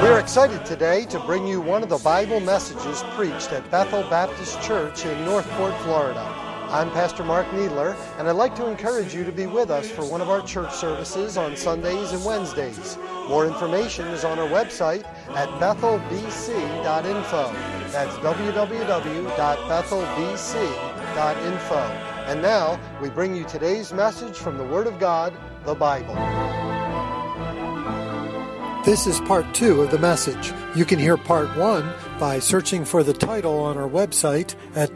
We're excited today to bring you one of the Bible messages preached at Bethel Baptist Church in Northport, Florida. I'm Pastor Mark Needler, and I'd like to encourage you to be with us for one of our church services on Sundays and Wednesdays. More information is on our website at bethelbc.info. That's www.bethelbc.info. And now, we bring you today's message from the Word of God, the Bible. This is part 2 of the message. You can hear part 1 by searching for the title on our website at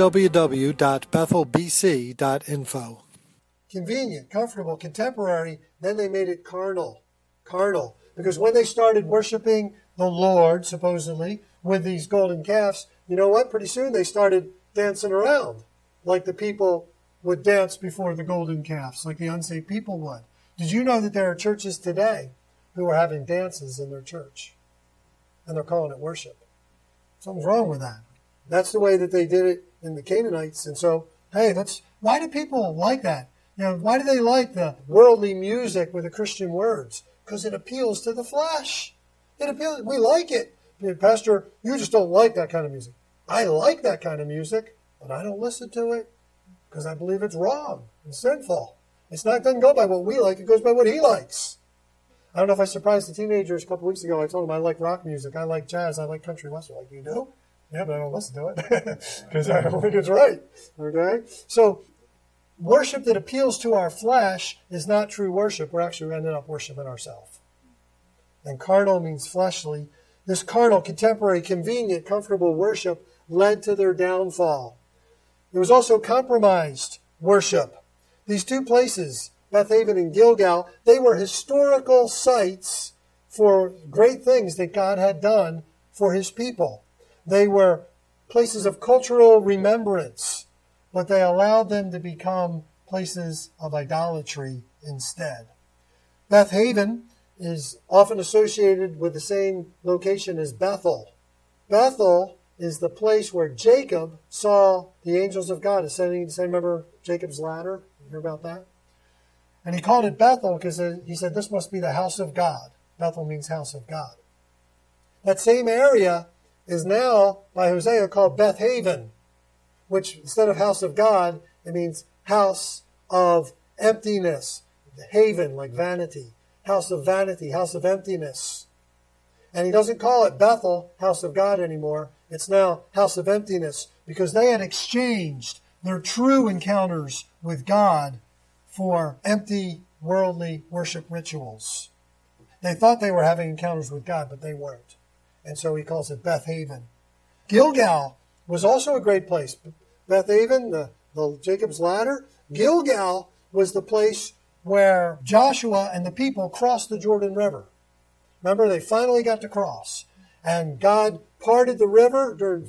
www.bethelbc.info. Convenient, comfortable, contemporary, then they made it carnal. Carnal. Because when they started worshiping the Lord, supposedly, with these golden calves, you know what? Pretty soon they started dancing around like the people would dance before the golden calves, like the unsaved people would. Did you know that there are churches today who are having dances in their church? And they're calling it worship. Something's wrong with that. That's the way that they did it in the Canaanites. And so, hey, why do people like that? You know, why do they like the worldly music with the Christian words? Because it appeals to the flesh. It appeals. We like it. Pastor, you just don't like that kind of music. I like that kind of music, but I don't listen to it because I believe it's wrong and sinful. It doesn't go by what we like. It goes by what he likes. I don't know if I surprised the teenagers a couple weeks ago. I told them I like rock music. I like jazz. I like country western. Like, you do? Yeah, but I don't listen to it because I don't think it's right. Okay? So, worship that appeals to our flesh is not true worship. We're actually ending up worshiping ourselves. And carnal means fleshly. This carnal, contemporary, convenient, comfortable worship led to their downfall. There was also compromised worship. These two places, Beth Haven and Gilgal, they were historical sites for great things that God had done for his people. They were places of cultural remembrance, but they allowed them to become places of idolatry instead. Beth Haven is often associated with the same location as Bethel. Bethel is the place where Jacob saw the angels of God ascending. Remember Jacob's ladder? You hear about that? And he called it Bethel because he said this must be the house of God. Bethel means house of God. That same area is now, by Hosea, called Beth Haven, which instead of house of God, it means house of emptiness. Haven, like vanity. House of vanity, house of emptiness. And he doesn't call it Bethel, house of God anymore. It's now house of emptiness because they had exchanged their true encounters with God for empty, worldly worship rituals. They thought they were having encounters with God, but they weren't. And so he calls it Beth Haven. Gilgal was also a great place. Beth Haven, the Jacob's ladder. Gilgal was the place where Joshua and the people crossed the Jordan River. Remember, they finally got to cross. And God parted the river during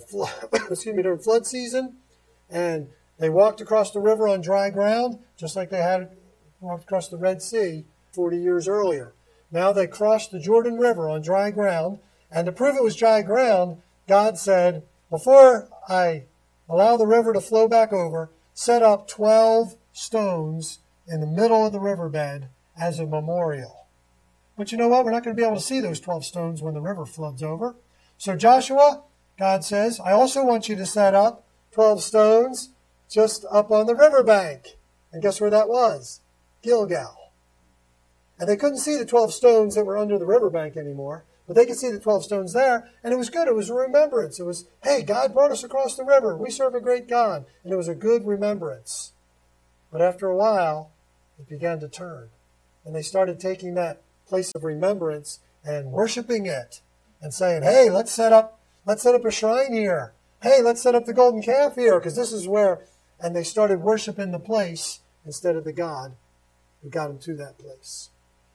flood season. And they walked across the river on dry ground, just like they had walked across the Red Sea 40 years earlier. Now they crossed the Jordan River on dry ground. And to prove it was dry ground, God said, before I allow the river to flow back over, set up 12 stones in the middle of the riverbed as a memorial. But you know what? We're not going to be able to see those 12 stones when the river floods over. So Joshua, God says, I also want you to set up 12 stones just up on the riverbank. And guess where that was? Gilgal. And they couldn't see the 12 stones that were under the riverbank anymore, but they could see the 12 stones there, and it was good. It was a remembrance. It was, hey, God brought us across the river. We serve a great God. And it was a good remembrance. But after a while, it began to turn. And they started taking that place of remembrance and worshiping it and saying, hey, let's set up a shrine here. Hey, let's set up the golden calf here because this is where. And they started worshiping the place instead of the God who got them to that place.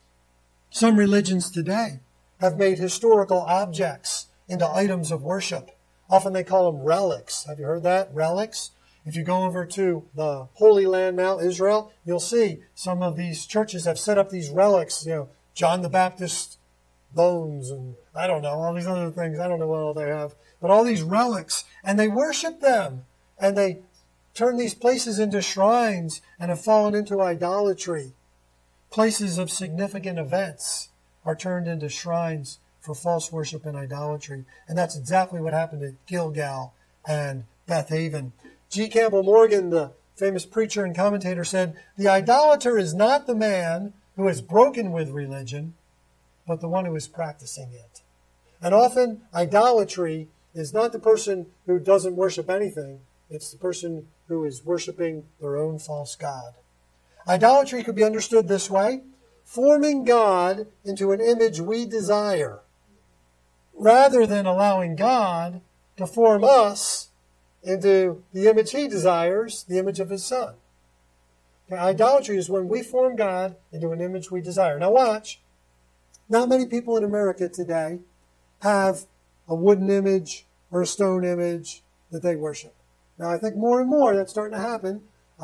Some religions today have made historical objects into items of worship. Often they call them relics. Have you heard that? Relics? If you go over to the Holy Land now, Israel, you'll see some of these churches have set up these relics, John the Baptist bones and I don't know, all these other things. I don't know what all they have. But all these relics, and they worship them. And they turn these places into shrines and have fallen into idolatry. Places of significant events are turned into shrines for false worship and idolatry. And that's exactly what happened at Gilgal and Beth Aven. G. Campbell Morgan, the famous preacher and commentator, said, "The idolater is not the man who has broken with religion, but the one who is practicing it." And often, idolatry is not the person who doesn't worship anything. It's the person who is worshiping their own false god. Idolatry could be understood this way: forming God into an image we desire, rather than allowing God to form us into the image He desires, the image of His Son. Okay, idolatry is when we form God into an image we desire. Now watch. Not many people in America today have a wooden image or a stone image that they worship. Now I think more and more that's starting to happen.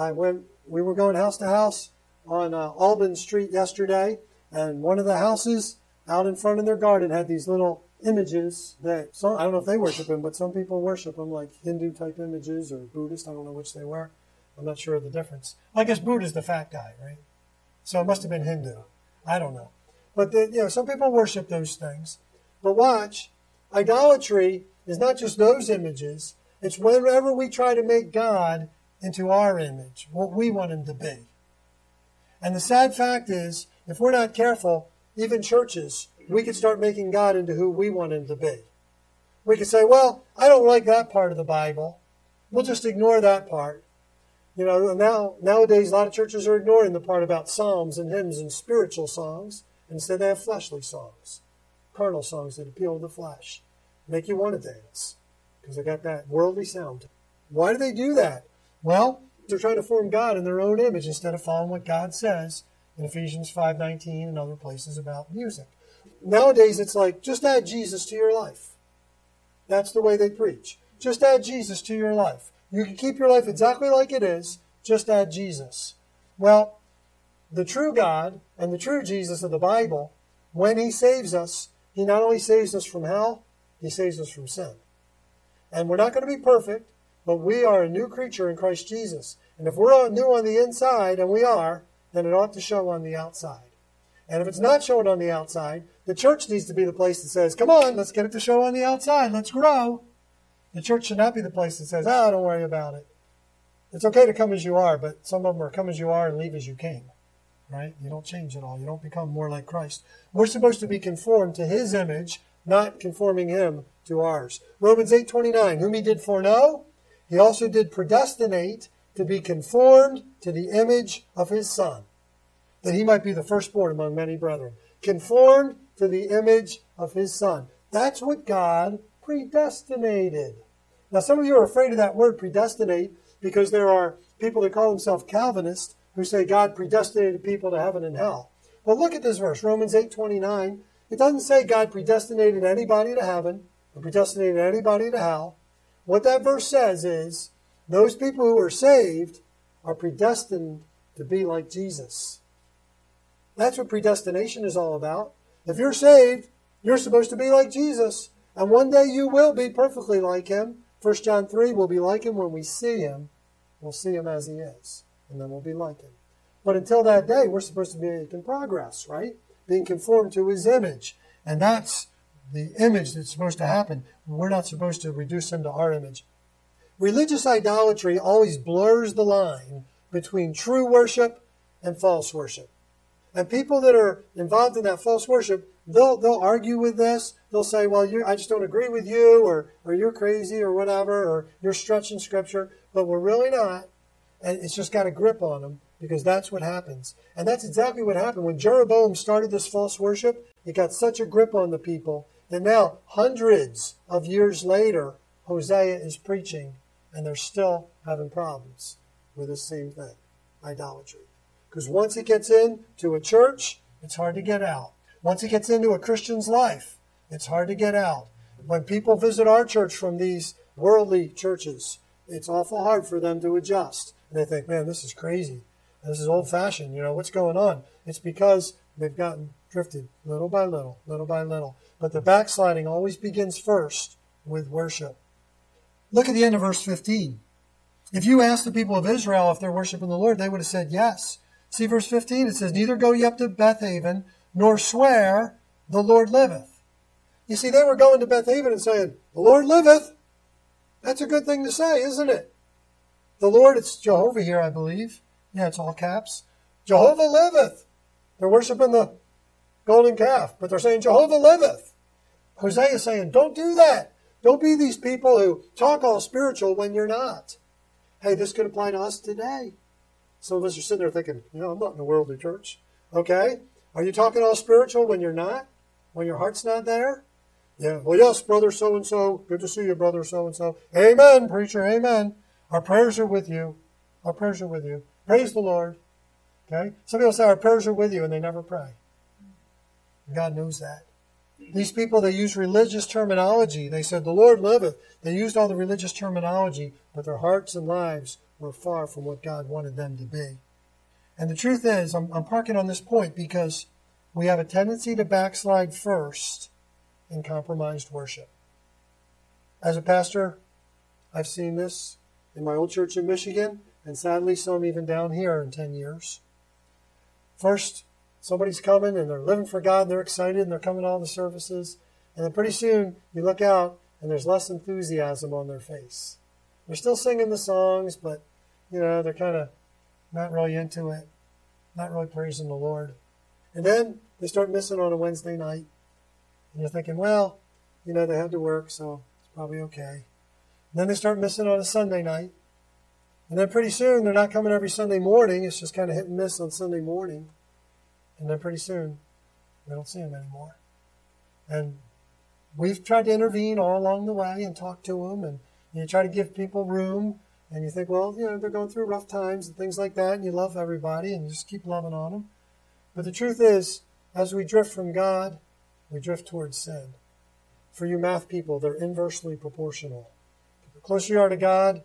We were going house to house on Albin Street yesterday, and one of the houses out in front of their garden had these little images that I don't know if they worship them, but some people worship them, like Hindu type images or Buddhist. I don't know which they were. I'm not sure of the difference. I guess Buddha's the fat guy, right? So it must have been Hindu. I don't know. But some people worship those things. But watch, idolatry is not just those images. It's whenever we try to make God into our image, what we want Him to be. And the sad fact is, if we're not careful, even churches, we could start making God into who we want Him to be. We could say, well, I don't like that part of the Bible. We'll just ignore that part. Nowadays, a lot of churches are ignoring the part about psalms and hymns and spiritual songs. Instead, they have fleshly songs, carnal songs that appeal to the flesh, make you want to dance, because they got that worldly sound. Why do they do that? Well, they're trying to form God in their own image instead of following what God says in Ephesians 5:19 and other places about music. Nowadays, it's like, just add Jesus to your life. That's the way they preach. Just add Jesus to your life. You can keep your life exactly like it is, just add Jesus. Well, the true God and the true Jesus of the Bible, when He saves us, He not only saves us from hell, He saves us from sin. And we're not going to be perfect, but we are a new creature in Christ Jesus. And if we're new on the inside, and we are, then it ought to show on the outside. And if it's not showing on the outside, the church needs to be the place that says, come on, let's get it to show on the outside. Let's grow. The church should not be the place that says, don't worry about it. It's okay to come as you are, but some of them are come as you are and leave as you came. Right? You don't change at all. You don't become more like Christ. We're supposed to be conformed to His image, not conforming Him to ours. Romans 8:29, whom He did foreknow, He also did predestinate to be conformed to the image of His Son, that He might be the firstborn among many brethren. Conformed to the image of His Son. That's what God predestinated. Now, some of you are afraid of that word predestinate because there are people that call themselves Calvinists who say God predestinated people to heaven and hell. Well, look at this verse, Romans 8:29. It doesn't say God predestinated anybody to heaven or predestinated anybody to hell. What that verse says is those people who are saved are predestined to be like Jesus. That's what predestination is all about. If you're saved, you're supposed to be like Jesus. And one day you will be perfectly like Him. 1 John 3, we'll be like Him when we see Him. We'll see Him as He is. And then we'll be like Him. But until that day, we're supposed to be making progress, right? Being conformed to His image. And that's the image that's supposed to happen. We're not supposed to reduce Him to our image. Religious idolatry always blurs the line between true worship and false worship. And people that are involved in that false worship, they'll argue with this. They'll say, well, I just don't agree with you, or you're crazy, or whatever, or you're stretching Scripture. But we're really not. And it's just got a grip on them, because that's what happens. And that's exactly what happened. When Jeroboam started this false worship, it got such a grip on the people that now, hundreds of years later, Hosea is preaching, and they're still having problems with the same thing, idolatry. Because once it gets into a church, it's hard to get out. Once it gets into a Christian's life, it's hard to get out. When people visit our church from these worldly churches, it's awful hard for them to adjust. And they think, man, this is crazy. This is old-fashioned. What's going on? It's because they've gotten drifted little by little, little by little. But the backsliding always begins first with worship. Look at the end of verse 15. If you ask the people of Israel if they're worshiping the Lord, they would have said yes. See verse 15, it says, neither go ye up to Beth Aven, nor swear, the Lord liveth. You see, they were going to Beth Haven and saying, the Lord liveth. That's a good thing to say, isn't it? The Lord, it's Jehovah here, I believe. Yeah, it's all caps. Jehovah liveth. They're worshiping the golden calf, but they're saying Jehovah liveth. Hosea is saying, don't do that. Don't be these people who talk all spiritual when you're not. Hey, this could apply to us today. Some of us are sitting there thinking, I'm not in a worldly church. Okay? Are you talking all spiritual when you're not? When your heart's not there? Yeah. Well, yes, brother so-and-so. Good to see you, brother so-and-so. Amen, preacher, amen. Our prayers are with you. Our prayers are with you. Praise the Lord. Okay? Some people say our prayers are with you and they never pray. God knows that. These people, they use religious terminology. They said, the Lord liveth. They used all the religious terminology, but their hearts and lives were far from what God wanted them to be. And the truth is, I'm parking on this point because we have a tendency to backslide first in compromised worship. As a pastor, I've seen this in my old church in Michigan, and sadly some even down here in 10 years. First, somebody's coming and they're living for God and they're excited and they're coming to all the services. And then pretty soon you look out and there's less enthusiasm on their face. They're still singing the songs, but, they're kind of not really into it, not really praising the Lord. And then they start missing on a Wednesday night. And you're thinking, well, they had to work, so it's probably okay. And then they start missing on a Sunday night. And then pretty soon they're not coming every Sunday morning. It's just kind of hit and miss on Sunday morning. And then pretty soon we don't see them anymore. And we've tried to intervene all along the way and talk to them. And you try to give people room. And you think, well, they're going through rough times and things like that. And you love everybody and you just keep loving on them. But the truth is, as we drift from God, we drift towards sin. For you math people, they're inversely proportional. The closer you are to God,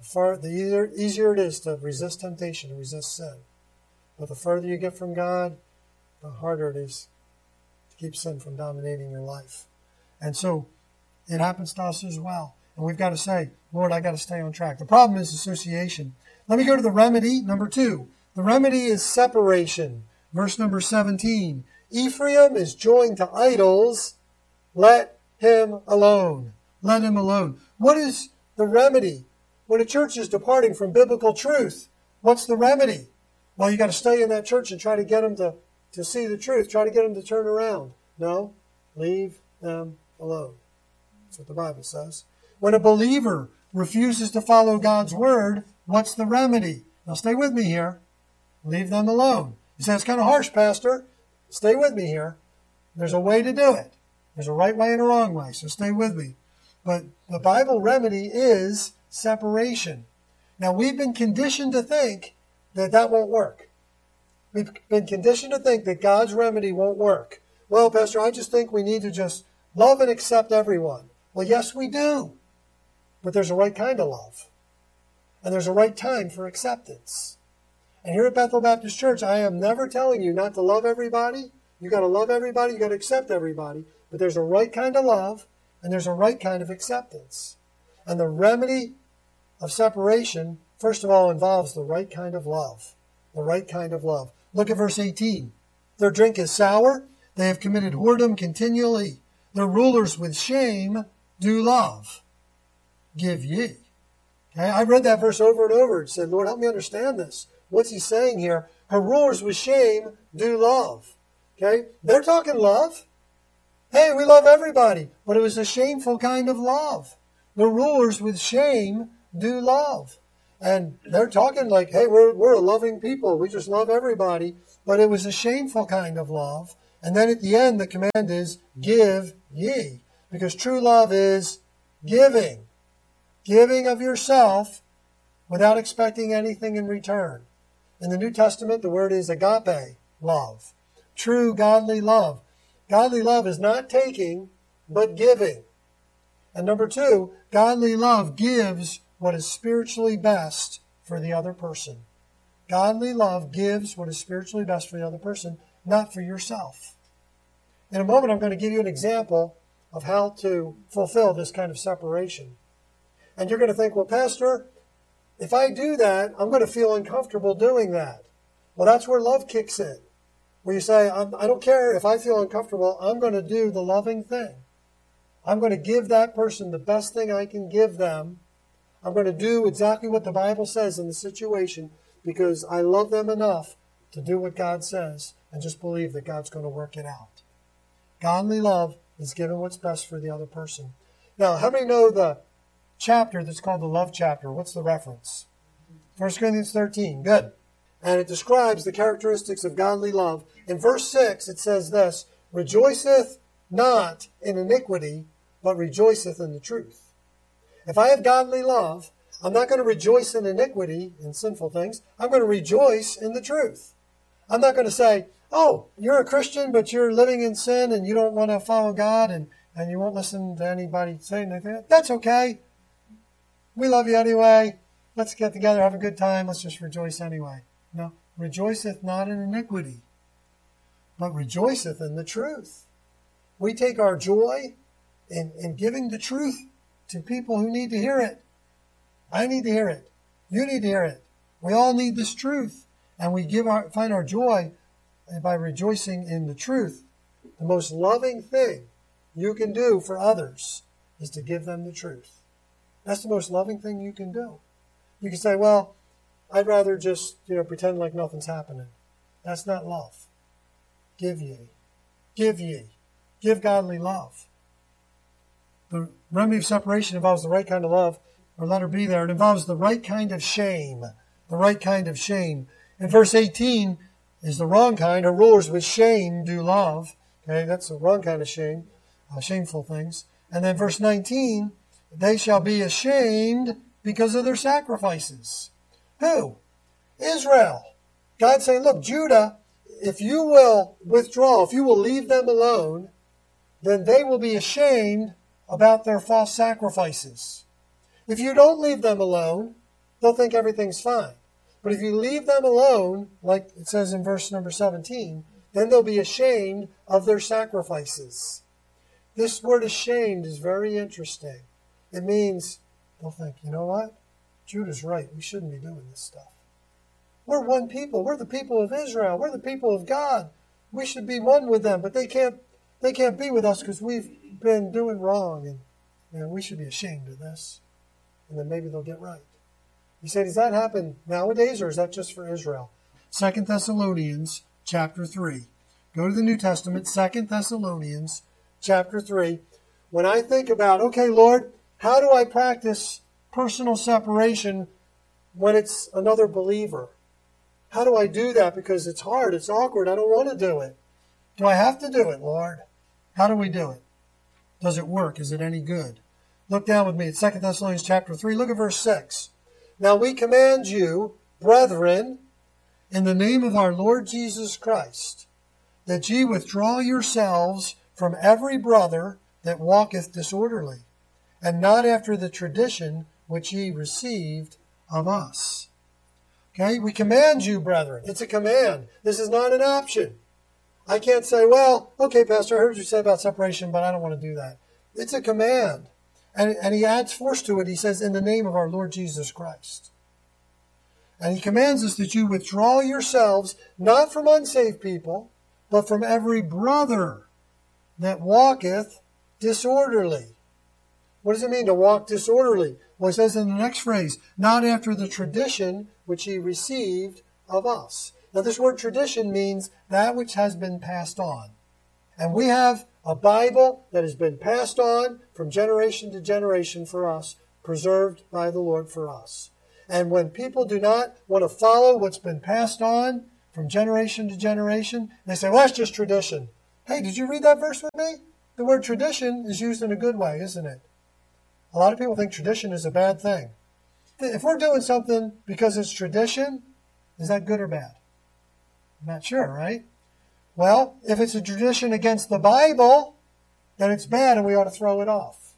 the easier it is to resist temptation, to resist sin. But the further you get from God, the harder it is to keep sin from dominating your life. And so it happens to us as well. And we've got to say, Lord, I got to stay on track. The problem is association. Let me go to the remedy, number 2. The remedy is separation. Verse number 17. Ephraim is joined to idols. Let him alone. Let him alone. What is the remedy? When a church is departing from biblical truth, what's the remedy? Well, you got to stay in that church and try to get them to see the truth. Try to get them to turn around. No, leave them alone. That's what the Bible says. When a believer refuses to follow God's word, what's the remedy? Now stay with me here. Leave them alone. You say, it's kind of harsh, Pastor. Stay with me here. There's a way to do it. There's a right way and a wrong way, so stay with me. But the Bible remedy is separation. Now, we've been conditioned to think that won't work. We've been conditioned to think that God's remedy won't work. Well, Pastor, I just think we need to just love and accept everyone. Well, yes, we do. But there's a right kind of love. And there's a right time for acceptance. And here at Bethel Baptist Church, I am never telling you not to love everybody. You got to love everybody. You got to accept everybody. But there's a right kind of love, and there's a right kind of acceptance. And the remedy of separation, first of all, involves the right kind of love. The right kind of love. Look at verse 18. Their drink is sour. They have committed whoredom continually. Their rulers with shame do love. Give ye. Okay, I read that verse over and over and said, Lord, help me understand this. What's he saying here? Her rulers with shame do love. Okay? They're talking love. Hey, we love everybody. But it was a shameful kind of love. The rulers with shame do love. And they're talking like, hey, we're a loving people. We just love everybody. But it was a shameful kind of love. And then at the end, the command is, give ye. Because true love is giving. Giving of yourself without expecting anything in return. In the New Testament, the word is agape, love. True godly love. Godly love is not taking, but giving. And number 2, godly love gives what is spiritually best for the other person. Godly love gives what is spiritually best for the other person, not for yourself. In a moment, I'm going to give you an example of how to fulfill this kind of separation. And you're going to think, well, Pastor, if I do that, I'm going to feel uncomfortable doing that. Well, that's where love kicks in. Where you say, I don't care if I feel uncomfortable, I'm going to do the loving thing. I'm going to give that person the best thing I can give them. I'm going to do exactly what the Bible says in the situation because I love them enough to do what God says and just believe that God's going to work it out. Godly love is giving what's best for the other person. Now, how many know the chapter that's called the love chapter? What's the reference? 1 Corinthians 13. Good. And it describes the characteristics of godly love. In verse 6, it says this, rejoiceth not in iniquity, but rejoiceth in the truth. If I have godly love, I'm not going to rejoice in iniquity, in sinful things. I'm going to rejoice in the truth. I'm not going to say, oh, you're a Christian, but you're living in sin and you don't want to follow God and you won't listen to anybody saying anything. That's okay. We love you anyway. Let's get together, have a good time. Let's just rejoice anyway. No, rejoiceth not in iniquity, but rejoiceth in the truth. We take our joy in giving the truth to people who need to hear it. I need to hear it. You need to hear it. We all need this truth. And we find our joy by rejoicing in the truth. The most loving thing you can do for others is to give them the truth. That's the most loving thing you can do. You can say, well, I'd rather just, pretend like nothing's happening. That's not love. Give ye. Give ye. Give godly love. The remedy of separation involves the right kind of love, or letter B there. It involves the right kind of shame. The right kind of shame. In verse 18 is the wrong kind. Her rulers with shame do love. Okay, that's the wrong kind of shame. Shameful things. And then verse 19, they shall be ashamed because of their sacrifices. Who? Israel. God's saying, look, Judah, if you will withdraw, if you will leave them alone, then they will be ashamed about their false sacrifices. If you don't leave them alone, they'll think everything's fine. But if you leave them alone, like it says in verse number 17, then they'll be ashamed of their sacrifices. This word ashamed is very interesting. It means they'll think, you know what? Judah's right. We shouldn't be doing this stuff. We're one people. We're the people of Israel. We're the people of God. We should be one with them, but they can't be with us because we've been doing wrong, and we should be ashamed of this. And then maybe they'll get right. You say, does that happen nowadays, or is that just for Israel? 2 Thessalonians chapter 3. Go to the New Testament, 2 Thessalonians chapter 3. When I think about, okay, Lord, how do I practice personal separation when it's another believer? How do I do that? Because it's hard, it's awkward, I don't want to do it. Do I have to do it, Lord? How do we do it? Does it work? Is it any good? Look down with me at 2 Thessalonians chapter 3. Look at verse 6. Now we command you, brethren, in the name of our Lord Jesus Christ, that ye withdraw yourselves from every brother that walketh disorderly, and not after the tradition which ye received of us. Okay, we command you, brethren. It's a command. This is not an option. I can't say, well, okay, Pastor, I heard you say about separation, but I don't want to do that. It's a command. And he adds force to it. He says, in the name of our Lord Jesus Christ. And he commands us that you withdraw yourselves, not from unsaved people, but from every brother that walketh disorderly. What does it mean to walk disorderly? Well, it says in the next phrase, not after the tradition which he received of us. Now, this word tradition means that which has been passed on. And we have a Bible that has been passed on from generation to generation for us, preserved by the Lord for us. And when people do not want to follow what's been passed on from generation to generation, they say, well, that's just tradition. Hey, did you read that verse with me? The word tradition is used in a good way, isn't it? A lot of people think tradition is a bad thing. If we're doing something because it's tradition, is that good or bad? I'm not sure, right? Well, if it's a tradition against the Bible, then it's bad and we ought to throw it off.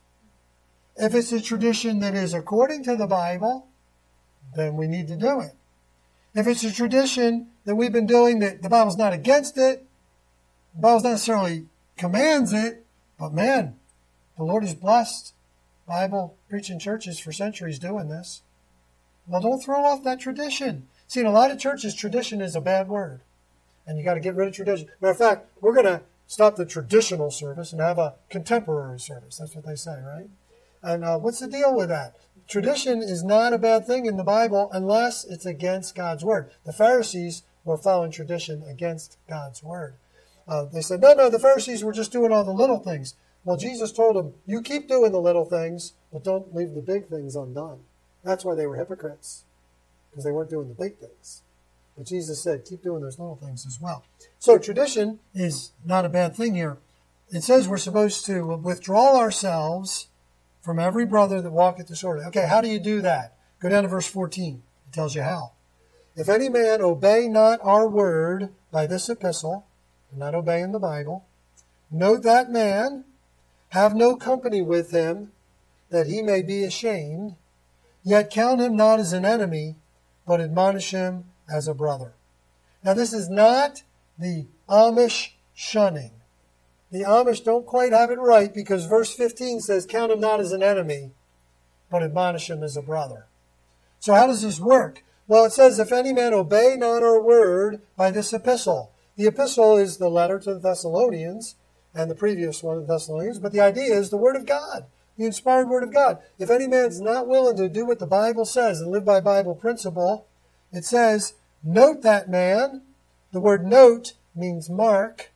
If it's a tradition that is according to the Bible, then we need to do it. If it's a tradition that we've been doing that the Bible's not against it, the Bible not necessarily commands it, but man, the Lord has blessed Bible preaching churches for centuries doing this. Well, don't throw off that tradition. See, in a lot of churches, tradition is a bad word. And you got to get rid of tradition. Matter of fact, we're going to stop the traditional service and have a contemporary service. That's what they say, right? And what's the deal with that? Tradition is not a bad thing in the Bible unless it's against God's word. The Pharisees were following tradition against God's word. They said, no, the Pharisees were just doing all the little things. Well, Jesus told them, you keep doing the little things, but don't leave the big things undone. That's why they were hypocrites, because they weren't doing the big things. But Jesus said, keep doing those little things as well. So tradition is not a bad thing here. It says we're supposed to withdraw ourselves from every brother that walketh disorderly. Okay, how do you do that? Go down to verse 14. It tells you how. If any man obey not our word by this epistle, not obeying the Bible, note that man, have no company with him, that he may be ashamed, yet count him not as an enemy, but admonish him as a brother. Now this is not the Amish shunning. The Amish don't quite have it right, because verse 15 says, count him not as an enemy, but admonish him as a brother. So how does this work? Well, it says, if any man obey not our word by this epistle. The epistle is the letter to the Thessalonians, and the previous one, the Thessalonians, but the idea is the word of God, the inspired word of God. If any man's not willing to do what the Bible says and live by Bible principle, it says, note that man. The word note means mark.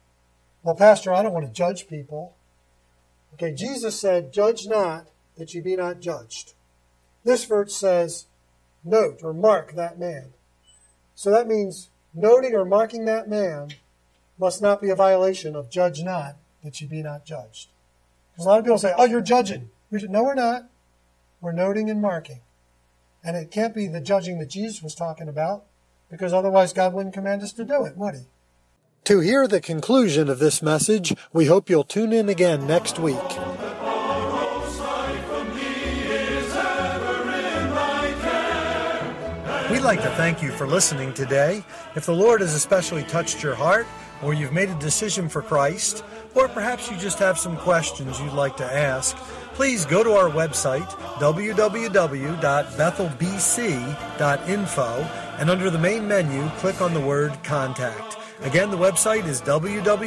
Well, Pastor, I don't want to judge people. Okay, Jesus said, judge not, that ye be not judged. This verse says, note or mark that man. So that means noting or marking that man must not be a violation of judge not, that ye be not judged. Because a lot of people say, oh, you're judging. No, we're not. We're noting and marking. And it can't be the judging that Jesus was talking about, because otherwise God wouldn't command us to do it, would he? To hear the conclusion of this message, we hope you'll tune in again next week. We'd like to thank you for listening today. If the Lord has especially touched your heart, or you've made a decision for Christ, or perhaps you just have some questions you'd like to ask, please go to our website, www.bethelbc.info, and under the main menu, click on the word Contact. Again, the website is www